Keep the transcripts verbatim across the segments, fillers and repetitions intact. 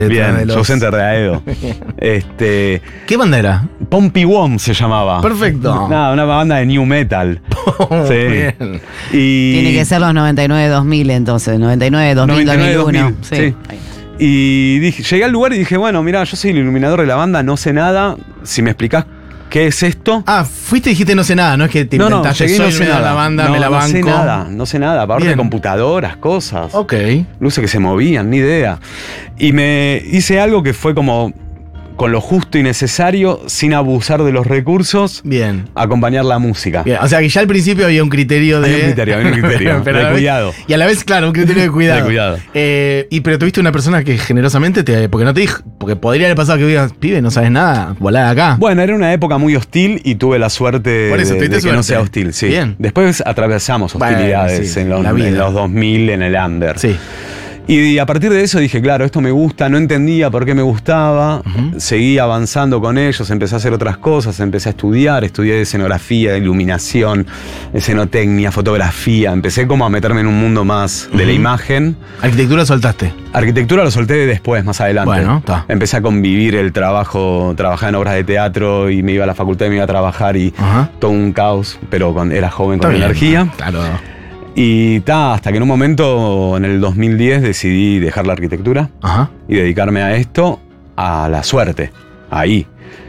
Bien, los... Show Center de Aedo. este, ¿Qué banda era? Pompey Wom se llamaba. Perfecto. Nada, una banda de new metal. Oh, sí. Bien. Y Tiene que ser los noventa y nueve dos mil entonces, noventa y nueve, dos mil, noventa y nueve, dos mil uno. dos mil, sí. Y dije, llegué al lugar y dije, bueno, mira, yo soy el iluminador de la banda, no sé nada. Si me explicás qué es esto. Ah, fuiste y dijiste no sé nada, no es que te no, inventaste, no, llegué, soy no sé el de nada. la banda, no, me la no banco. sé nada, no sé nada. Aparte de computadoras, cosas. Ok. Luces que se movían, ni idea. Y me hice algo que fue como con lo justo y necesario, sin abusar de los recursos. Bien. Acompañar la música. Bien. O sea que ya al principio había un criterio de. Había un criterio, había un criterio. Pero de a la vez- cuidado. Y a la vez, claro, un criterio de cuidado. De cuidado. Eh, y pero tuviste una persona que generosamente te. Porque no te dijo. Porque podría haber pasado que digas, pibe, no sabes nada, volá de acá. Bueno, era una época muy hostil y tuve la suerte Por eso, de, tuviste de que no suerte. sea hostil. Sí. Bien. Después atravesamos Bueno, hostilidades sí, en, los, la vida. en los dos mil en el under. Sí. Y a partir de eso dije, claro, esto me gusta, no entendía por qué me gustaba, uh-huh. Seguí avanzando con ellos, empecé a hacer otras cosas, empecé a estudiar, estudié escenografía, iluminación, escenotecnia, fotografía, empecé como a meterme en un mundo más uh-huh. de la imagen. ¿Arquitectura soltaste? Arquitectura lo solté después, más adelante. Bueno, está. Empecé a convivir el trabajo, trabajaba en obras de teatro y me iba a la facultad y me iba a trabajar y uh-huh. todo un caos, pero con, era joven con bien, energía. Claro. Y ta, hasta que en un momento, en el dos mil diez, decidí dejar la arquitectura Ajá. y dedicarme a esto, a la suerte, ahí.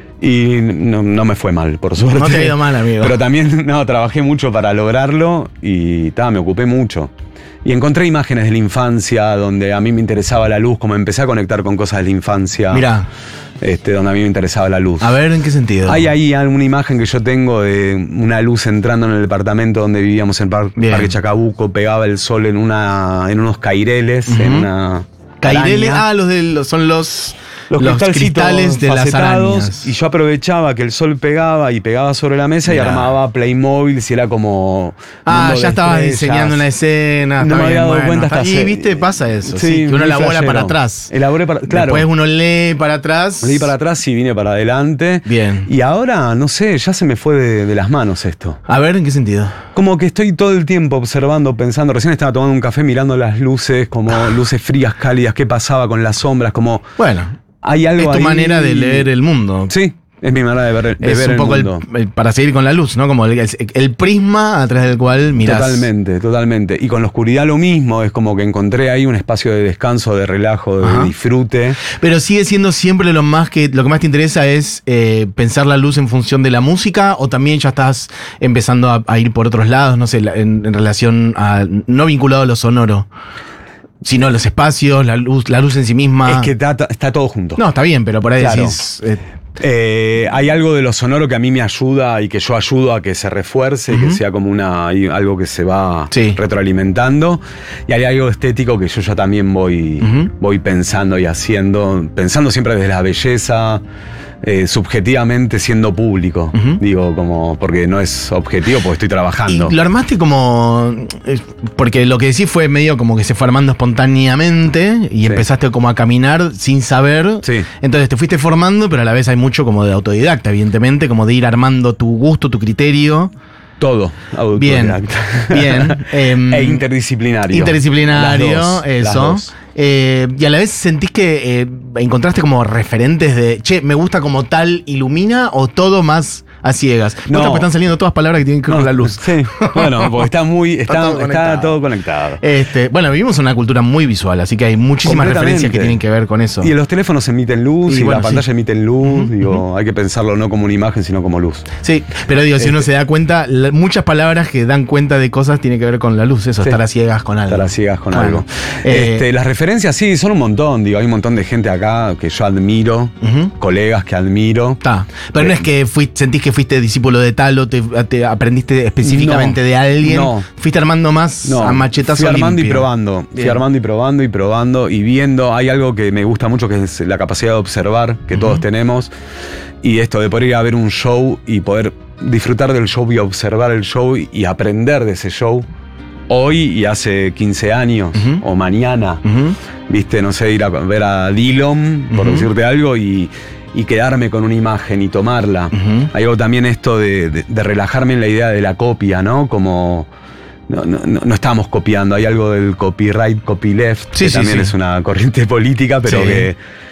Y no, no me fue mal, por suerte. No te ha ido mal, amigo. Pero también, no, trabajé mucho para lograrlo y ta, me ocupé mucho. Y encontré imágenes de la infancia donde a mí me interesaba la luz, como empecé a conectar con cosas de la infancia. Mirá. Este, donde a mí me interesaba la luz. A ver, ¿en qué sentido? Hay ahí alguna imagen que yo tengo de una luz entrando en el departamento donde vivíamos en Par- Parque Chacabuco, pegaba el sol en una en unos caireles, uh-huh. en una caireles, araña. ah, los de los, son los Los, los cristales de las facetados, arañas. Y yo aprovechaba que el sol pegaba y pegaba sobre la mesa. Mirá. Y armaba Playmobil, si era como. Ah, ya estabas diseñando una escena. No me había dado bueno, cuenta hasta Y hace, viste, pasa eso. Sí, sí, que uno elabora flashero. para atrás. Elaboré para. Claro. Después uno lee para atrás. Leí para atrás y vine para adelante. Bien. Y ahora, no sé, ya se me fue de, de las manos esto. A ver, ¿en qué sentido? Como que estoy todo el tiempo observando, pensando. Recién estaba tomando un café mirando las luces, como ah. luces frías, cálidas, qué pasaba con las sombras, como. Bueno. Hay algo es tu ahí... manera de leer el mundo. Sí, es mi manera de ver, de es ver un el poco mundo. El, para seguir con la luz, ¿no? Como el, el prisma a través del cual mirás. Totalmente, totalmente. Y con la oscuridad lo mismo, es como que encontré ahí un espacio de descanso, de relajo, de Ajá. disfrute. Pero sigue siendo siempre lo más que lo que más te interesa es eh, pensar la luz en función de la música, o también ya estás empezando a, a ir por otros lados, no sé, en, en relación a no vinculado a lo sonoro. Sino los espacios, la luz, la luz en sí misma. Es que está, está todo junto. No, está bien, pero por ahí claro. decís. Eh, eh, hay algo de lo sonoro que a mí me ayuda y que yo ayudo a que se refuerce, uh-huh. que sea como una algo que se va sí. retroalimentando. Y hay algo estético que yo ya también voy, uh-huh. voy pensando y haciendo, pensando siempre desde la belleza. Eh, subjetivamente siendo público, uh-huh. digo, como porque no es objetivo, porque estoy trabajando. Y lo armaste como, porque lo que decís fue medio como que se fue armando espontáneamente y sí. empezaste como a caminar sin saber, sí. entonces te fuiste formando, pero a la vez hay mucho como de autodidacta, evidentemente, como de ir armando tu gusto, tu criterio. Todo, bien, bien. eh, e interdisciplinario. Interdisciplinario, las dos, eso. Las dos. Eh, y a la vez sentís que eh, encontraste como referentes de, che, me gusta como tal ilumina o todo más a ciegas. No, porque están saliendo todas palabras que tienen que ver no, con la luz. Sí, bueno, porque está muy, está, está, todo, está conectado. todo conectado. Este, bueno, vivimos en una cultura muy visual, así que hay muchísimas referencias que tienen que ver con eso. Y los teléfonos emiten luz y, y bueno, la pantalla sí. emiten luz, uh-huh, digo, uh-huh. hay que pensarlo no como una imagen, sino como luz. Sí, pero digo, si este. uno se da cuenta, la, muchas palabras que dan cuenta de cosas tienen que ver con la luz, eso, sí. estar a ciegas con algo. Estar a ciegas con bueno, algo. Eh, este, las referencias sí, son un montón, digo, hay un montón de gente acá que yo admiro, uh-huh. colegas que admiro. Está. Pero eh, no es que fuiste, sentís que fuiste discípulo de tal o te, te aprendiste específicamente no, de alguien. No. Fuiste armando más no, a machetazo fui armando limpio. y probando. Bien. Fui armando y probando y probando y viendo. Hay algo que me gusta mucho que es la capacidad de observar que uh-huh. todos tenemos. Y esto de poder ir a ver un show y poder disfrutar del show y observar el show y aprender de ese show. Hoy y hace quince años, uh-huh. o mañana, uh-huh. viste, no sé, ir a ver a Dillon, por uh-huh. decirte algo, y, y quedarme con una imagen y tomarla. Uh-huh. Hay algo también esto de, de, de relajarme en la idea de la copia, ¿no? Como no, no, no, no estábamos copiando. Hay algo del copyright, copyleft, Sí, que sí, también sí. es una corriente política, pero Sí. que